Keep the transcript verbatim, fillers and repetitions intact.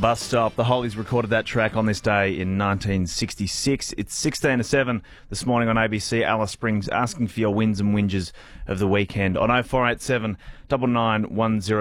Bus Stop. The Hollies recorded that track on this day in nineteen sixty-six. It's sixteen to seven this morning on A B C. Alice Springs asking for your wins and whinges of the weekend on oh four eight seven, nine nine one zero.